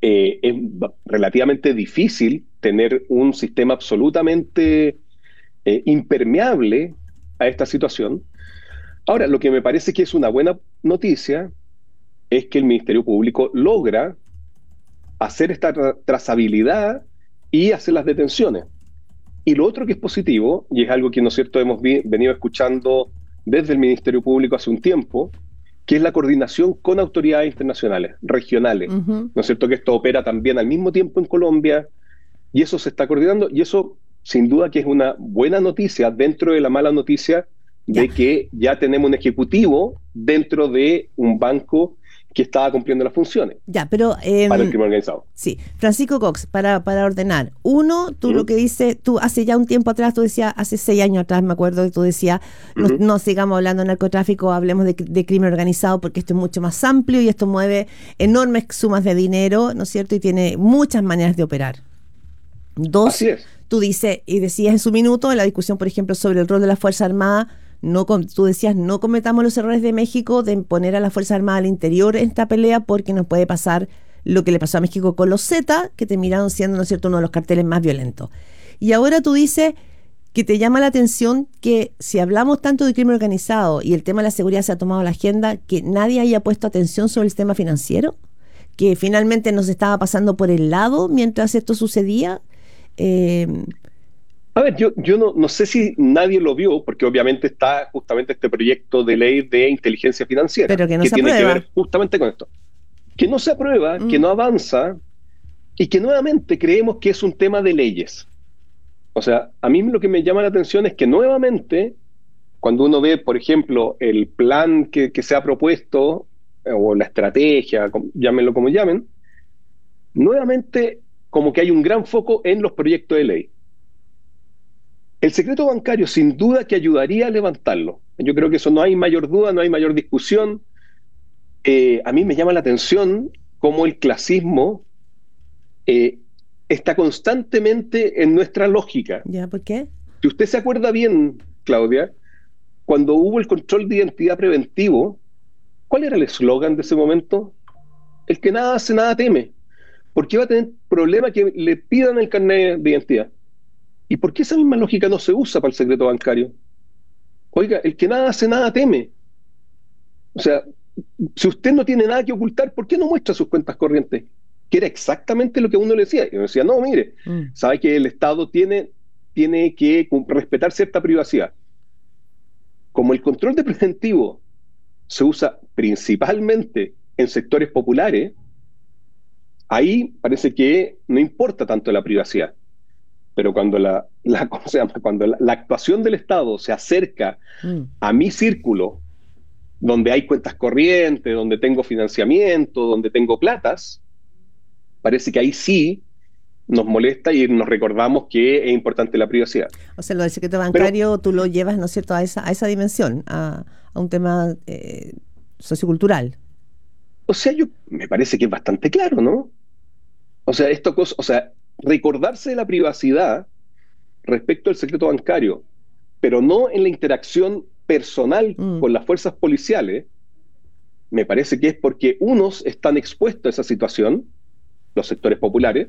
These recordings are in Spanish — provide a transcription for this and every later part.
es relativamente difícil tener un sistema absolutamente impermeable a esta situación. Ahora, lo que me parece que es una buena noticia es que el Ministerio Público logra hacer esta trazabilidad y hacer las detenciones. Y lo otro que es positivo, y es algo que, ¿no es cierto?, hemos venido escuchando desde el Ministerio Público hace un tiempo, que es la coordinación con autoridades internacionales, regionales. Ujú. ¿No es cierto?, que esto opera también al mismo tiempo en Colombia, y eso se está coordinando, y eso sin duda que es una buena noticia dentro de la mala noticia Ya, de que ya tenemos un ejecutivo dentro de un banco que estaba cumpliendo las funciones ya, pero para el crimen organizado. sí, Francisco Cox, para ordenar. Uno, tú lo ¿Mm? que dices, tú hace ya un tiempo atrás, tú decías, hace 6 años atrás, me acuerdo que tú decías, no, Ujú. no sigamos hablando de narcotráfico, hablemos de crimen organizado porque esto es mucho más amplio y esto mueve enormes sumas de dinero, ¿no es cierto? Y tiene muchas maneras de operar. Dos, Así es. tú dices, y decías en su minuto, en la discusión, por ejemplo, sobre el rol de la Fuerza Armada, no, tú decías, no cometamos los errores de México de poner a la Fuerza Armada al interior en esta pelea porque nos puede pasar lo que le pasó a México con los Z, que terminaron siendo, ¿no es cierto?, uno de los carteles más violentos. Y ahora tú dices que te llama la atención que si hablamos tanto de crimen organizado y el tema de la seguridad se ha tomado a la agenda, que nadie haya puesto atención sobre el sistema financiero, que finalmente nos estaba pasando por el lado mientras esto sucedía. Eh, A ver, yo no sé si nadie lo vio, porque obviamente está justamente este proyecto de ley de inteligencia financiera, pero que no que se tiene que aprueba. ver justamente con esto. Que no se aprueba, que Mm, no avanza y que nuevamente creemos que es un tema de leyes. O sea, a mí lo que me llama la atención es que nuevamente, cuando uno ve, por ejemplo, el plan que se ha propuesto, o la estrategia, llámenlo como llamen, nuevamente como que hay un gran foco en los proyectos de ley. El secreto bancario sin duda que ayudaría a levantarlo. Yo creo que eso no hay mayor duda, no hay mayor discusión. A mí me llama la atención cómo el clasismo eh, está constantemente en nuestra lógica. ¿Ya? ¿Por qué? Si usted se acuerda bien, Claudia, cuando hubo el control de identidad preventivo, ¿cuál era el eslogan de ese momento? El que nada hace, nada teme. ¿Por qué va a tener problema que le pidan el carnet de identidad? ¿Y por qué esa misma lógica no se usa para el secreto bancario? Oiga, el que nada hace, nada teme. O sea, si usted no tiene nada que ocultar, ¿por qué no muestra sus cuentas corrientes? Que era exactamente lo que uno le decía. Y uno decía, no, mire, Mm. sabe que el Estado tiene que respetar cierta privacidad. Como el control de preventivo se usa principalmente en sectores populares, ahí parece que no importa tanto la privacidad. Pero cuando ¿cómo se llama? Cuando la actuación del Estado se acerca Mm. a mi círculo, donde hay cuentas corrientes, donde tengo financiamiento, donde tengo platas, parece que ahí sí nos molesta y nos recordamos que es importante la privacidad. O sea, lo del secreto Pero, bancario tú lo llevas, ¿no es cierto?, a esa dimensión, a un tema sociocultural. o sea, me parece que es bastante claro, ¿no? O sea, o sea, recordarse de la privacidad respecto al secreto bancario, pero no en la interacción personal Mm. con las fuerzas policiales, me parece que es porque unos están expuestos a esa situación, los sectores populares,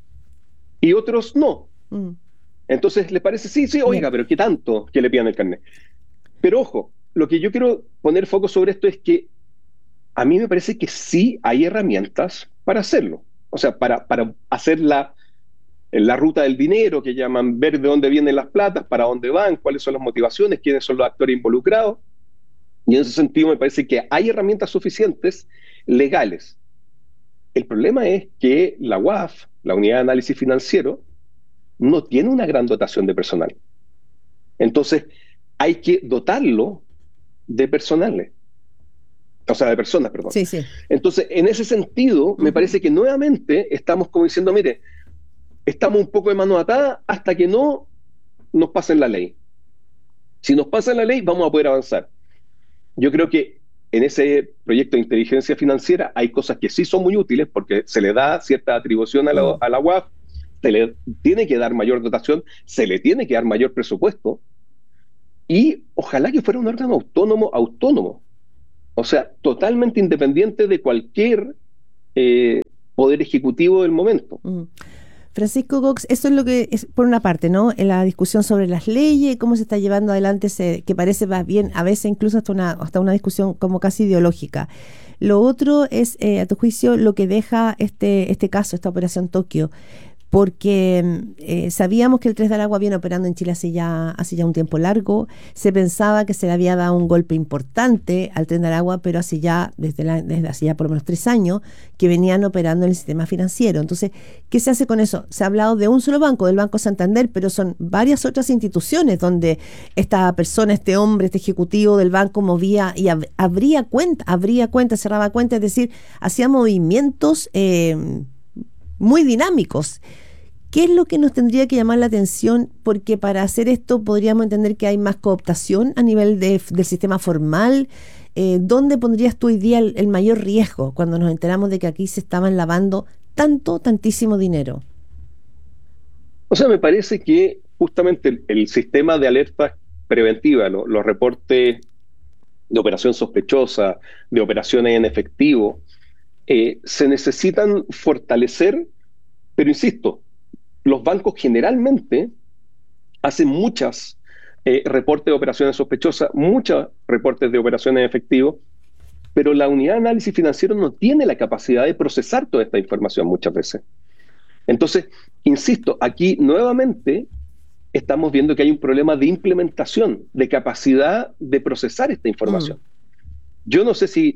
y otros no. Mm. Entonces les parece, sí, sí, Bien. oiga, pero ¿qué tanto que le pidan el carnet? Pero ojo, lo que yo quiero poner foco sobre esto es que a mí me parece que sí hay herramientas para hacerlo. O sea, para hacer la ruta del dinero, que llaman, ver de dónde vienen las platas, para dónde van, cuáles son las motivaciones, quiénes son los actores involucrados. Y en ese sentido me parece que hay herramientas suficientes legales. El problema es que la UAF, la Unidad de Análisis Financiero, no tiene una gran dotación de personal. Entonces, hay que dotarlo de personales, o sea, de personas, perdón. Sí, sí. Entonces, en ese sentido, me Ujú. parece que nuevamente estamos como diciendo, mire, estamos un poco de mano atada hasta que no nos pasen la ley. Si nos pasan la ley, vamos a poder avanzar. Yo creo que en ese proyecto de inteligencia financiera hay cosas que sí son muy útiles porque se le da cierta atribución a Mm. la UAF, se le tiene que dar mayor dotación, se le tiene que dar mayor presupuesto y ojalá que fuera un órgano autónomo, o sea, totalmente independiente de cualquier eh, poder ejecutivo del momento. Francisco Cox, eso es lo que es por una parte, ¿no? En la discusión sobre las leyes, cómo se está llevando adelante, que parece más bien, a veces incluso hasta una discusión como casi ideológica. Lo otro es, a tu juicio, lo que deja este caso, esta operación Tokio, porque sabíamos que el 3 de Aragua viene operando en Chile hace ya un tiempo largo. Se pensaba que se le había dado un golpe importante al Tren de Aragua, pero desde hace ya por lo menos 3 años que venían operando en el sistema financiero. Entonces, ¿qué se hace con eso? Se ha hablado de un solo banco, del Banco Santander, pero son varias otras instituciones donde esta persona, este hombre, este ejecutivo del banco movía y abría cuenta, cerraba cuenta, es decir, hacía movimientos muy dinámicos. ¿Qué es lo que nos tendría que llamar la atención? Porque para hacer esto podríamos entender que hay más cooptación a nivel del sistema formal. ¿Dónde pondrías tú hoy día el mayor riesgo cuando nos enteramos de que aquí se estaban lavando tantísimo dinero? O sea, me parece que justamente el sistema de alerta preventiva, los reportes de operación sospechosa, de operaciones en efectivo, se necesitan fortalecer, pero insisto, los bancos generalmente hacen muchas reportes de operaciones sospechosas, muchos reportes de operaciones en efectivo, pero la unidad de análisis financiero no tiene la capacidad de procesar toda esta información muchas veces. Entonces, insisto, aquí nuevamente estamos viendo que hay un problema de implementación, de capacidad de procesar esta información. Yo no sé si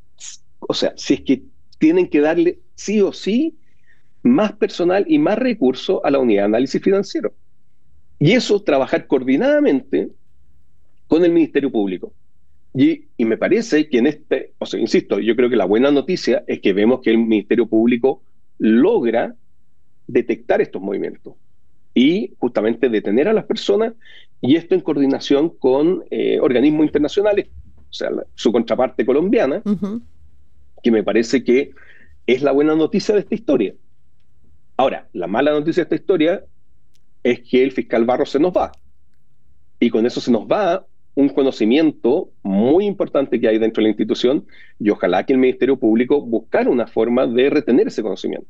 es que tienen que darle sí o sí más personal y más recursos a la unidad de análisis financiero. Y eso, trabajar coordinadamente con el Ministerio Público. Y me parece que insisto, yo creo que la buena noticia es que vemos que el Ministerio Público logra detectar estos movimientos y justamente detener a las personas, y esto en coordinación con organismos internacionales, o sea, su contraparte colombiana, que me parece que es la buena noticia de esta historia. Ahora, la mala noticia de esta historia es que el fiscal Barros se nos va. Y con eso se nos va un conocimiento muy importante que hay dentro de la institución, y ojalá que el Ministerio Público buscara una forma de retener ese conocimiento.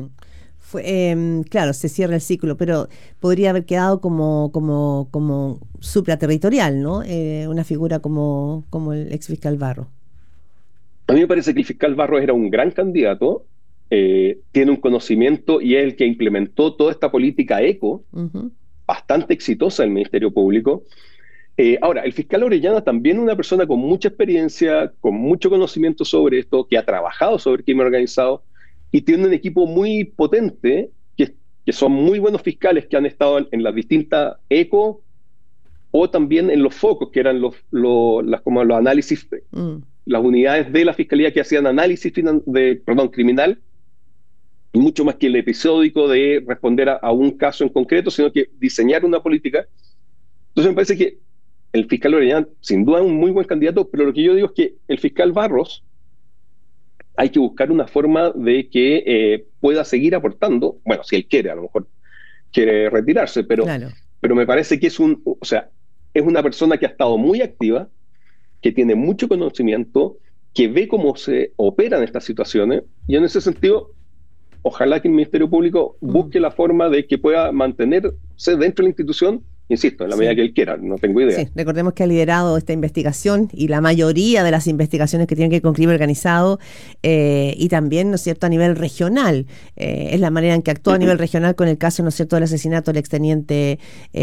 Claro, se cierra el ciclo, pero podría haber quedado como supraterritorial, ¿no? Una figura como el ex fiscal Barros. A mí me parece que el fiscal Barros era un gran candidato, tiene un conocimiento y es el que implementó toda esta política eco, bastante exitosa del Ministerio Público. Ahora, el fiscal Orellana también es una persona con mucha experiencia, con mucho conocimiento sobre esto, que ha trabajado sobre el crimen organizado y tiene un equipo muy potente, que son muy buenos fiscales que han estado en las distintas eco o también en los focos, que eran como los análisis, las unidades de la fiscalía que hacían análisis criminal, y mucho más que el episódico de responder a un caso en concreto, sino que diseñar una política. Entonces me parece que el fiscal Orellana sin duda es un muy buen candidato, pero lo que yo digo es que el fiscal Barros hay que buscar una forma de que pueda seguir aportando, bueno, si él quiere, a lo mejor quiere retirarse, pero, claro. Pero me parece que es una persona que ha estado muy activa, que tiene mucho conocimiento, que ve cómo se operan estas situaciones, y en ese sentido, ojalá que el Ministerio Público busque la forma de que pueda mantenerse dentro de la institución, insisto, en la medida que él quiera, no tengo idea. Sí, recordemos que ha liderado esta investigación y la mayoría de las investigaciones que tienen que ver con crimen organizado y también, ¿no es cierto?, a nivel regional. Es la manera en que actúa a nivel regional con el caso, ¿no es cierto?, del asesinato del exteniente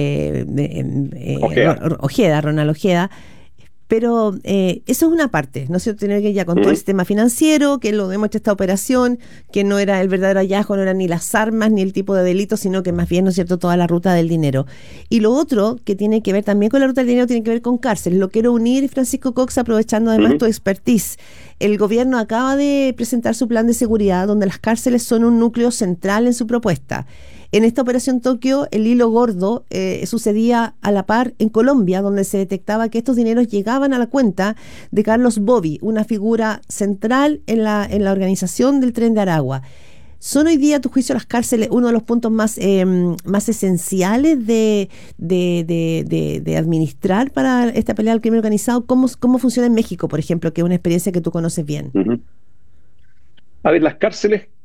Ojeda, Ronald Ojeda. Pero eso es una parte, ¿no es cierto? Tiene que ver ya con todo el sistema financiero, que lo demuestra esta operación, que no era el verdadero hallazgo, no eran ni las armas ni el tipo de delito, sino que más bien, ¿no es cierto?, toda la ruta del dinero. Y lo otro que tiene que ver también con la ruta del dinero tiene que ver con cárceles. Lo quiero unir, Francisco Cox, aprovechando además tu expertise. El gobierno acaba de presentar su plan de seguridad, donde las cárceles son un núcleo central en su propuesta. En esta operación Tokio, el hilo gordo sucedía a la par en Colombia, donde se detectaba que estos dineros llegaban a la cuenta de Carlos Bobby, una figura central en la organización del Tren de Aragua. ¿Son hoy día, a tu juicio, las cárceles uno de los puntos más esenciales de administrar para esta pelea al crimen organizado? ¿Cómo funciona en México, por ejemplo, que es una experiencia que tú conoces bien? A ver, las cárceles